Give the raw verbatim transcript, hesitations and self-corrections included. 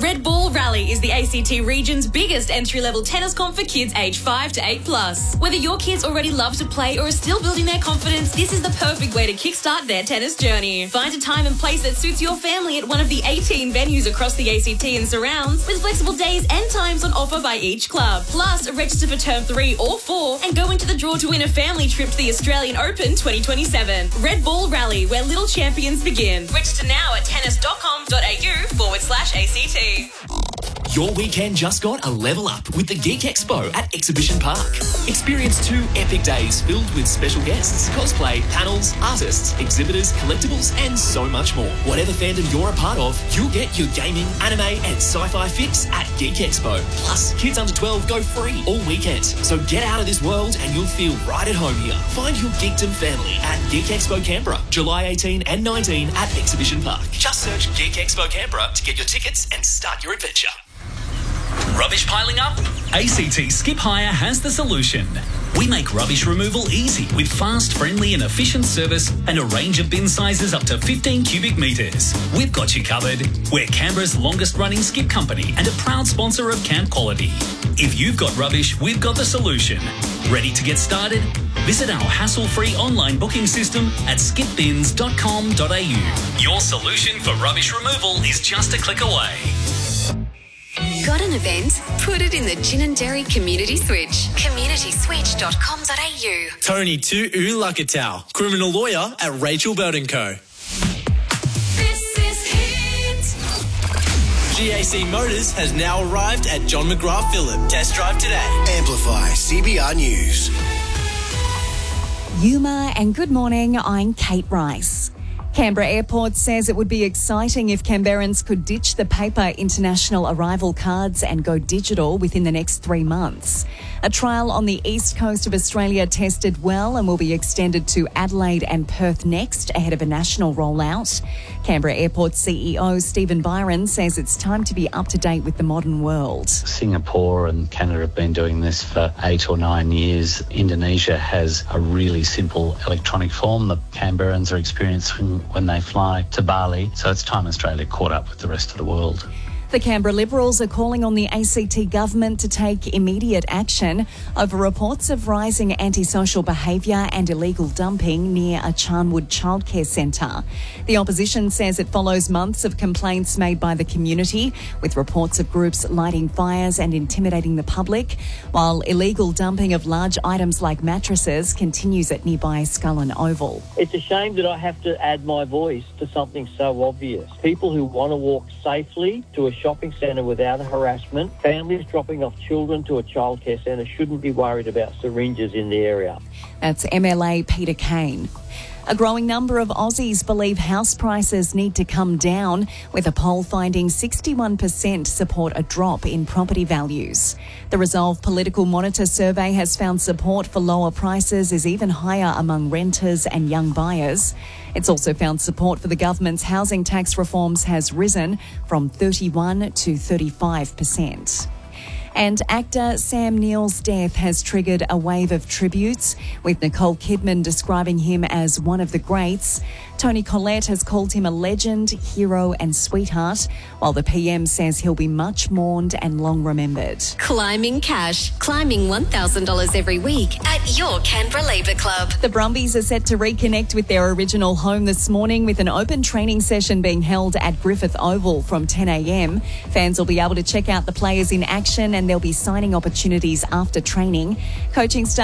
Red Ball Rally is the A C T region's biggest entry-level tennis comp for kids aged five to eight plus. Whether your kids already love to play or are still building their confidence, this is the perfect way to kickstart their tennis journey. Find a time and place that suits your family at one of the eighteen venues across the A C T and surrounds, with flexible days and times on offer by each club. Plus, register for term three or four and go into the draw to win a family trip to the Australian Open twenty twenty-seven. Red Ball Rally, where little champions begin. Register now at tennis.com.au forward slash ACT. Your weekend just got a level up with the Geek Expo at Exhibition Park. Experience two epic days filled with special guests, cosplay, panels, artists, exhibitors, collectibles, and so much more. Whatever fandom you're a part of, you'll get your gaming, anime, and sci-fi fix at Geek Expo. Plus, kids under twelve go free all weekend. So get out of this world and you'll feel right at home here. Find your geekdom family at Geek Expo Canberra, July eighteenth and nineteenth at Exhibition Park. Just search Geek Expo Canberra to get your tickets and start your adventure. Rubbish piling up? A C T Skip Hire has the solution. We make rubbish removal easy with fast, friendly and efficient service and a range of bin sizes up to fifteen cubic metres. We've got you covered. We're Canberra's longest running skip company and a proud sponsor of Camp Quality. If you've got rubbish, we've got the solution. Ready to get started? Visit our hassle-free online booking system at skip bins dot com dot a u. Your solution for rubbish removal is just a click away. Got an event? Put it in the Ginninderry Community Switch. community switch dot com dot a u. Tony Tu'u Lakatau, criminal lawyer at Rachel Bird and Co. This is Hit. G A C Motors has now arrived at John McGrath Phillip. Test drive today. Amplify C B R News. Yuma and good morning, I'm Kate Rice. Canberra Airport says it would be exciting if Canberrans could ditch the paper international arrival cards and go digital within the next three months. A trial on the east coast of Australia tested well and will be extended to Adelaide and Perth next ahead of a national rollout. Canberra Airport C E O Stephen Byron says it's time to be up to date with the modern world. Singapore and Canada have been doing this for eight or nine years. Indonesia has a really simple electronic form that Canberrans are experiencing when they fly to Bali. So it's time Australia caught up with the rest of the world. The Canberra Liberals are calling on the A C T government to take immediate action over reports of rising antisocial behaviour and illegal dumping near a Charnwood childcare centre. The opposition says it follows months of complaints made by the community, with reports of groups lighting fires and intimidating the public, while illegal dumping of large items like mattresses continues at nearby Scullen Oval. It's a shame that I have to add my voice to something so obvious. People who want to walk safely to a shopping centre without harassment, families dropping off children to a childcare centre shouldn't be worried about syringes in the area. That's M L A Peter Kane. A growing number of Aussies believe house prices need to come down, with a poll finding sixty-one percent support a drop in property values. The Resolve Political Monitor survey has found support for lower prices is even higher among renters and young buyers. It's also found support for the government's housing tax reforms has risen from thirty-one to thirty-five percent. And actor Sam Neill's death has triggered a wave of tributes, with Nicole Kidman describing him as one of the greats. Toni Collette has called him a legend, hero and sweetheart, while the P M says he'll be much mourned and long remembered. Climbing cash. Climbing one thousand dollars every week at your Canberra Labour Club. The Brumbies are set to reconnect with their original home this morning, with an open training session being held at Griffith Oval from ten a m. Fans will be able to check out the players in action, and there'll be signing opportunities after training. Coaching staff